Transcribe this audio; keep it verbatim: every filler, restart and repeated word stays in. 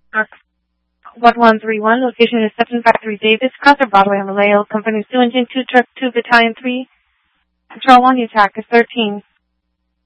one one three one, location is seven five three Davis, Crossroad Broadway on Vallejo. Company two engine two truck two battalion three. Control one, the attack is thirteen.